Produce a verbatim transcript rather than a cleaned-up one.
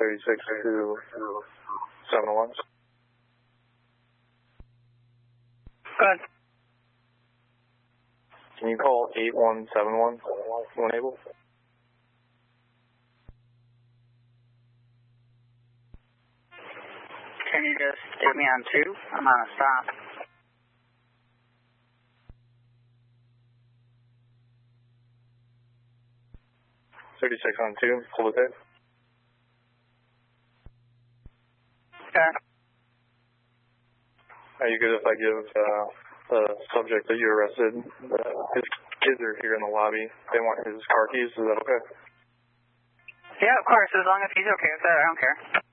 thirty-six to seven one. Go ahead. Can you call eight one seven one when able? Can you just get me on two? I'm on a stop. thirty-six on two, hold it. Okay. Are you good if I give uh, the subject that you arrested, uh, his kids are here in the lobby, they want his car keys, is that okay? Yeah, of course, as long as he's okay with that, I don't care.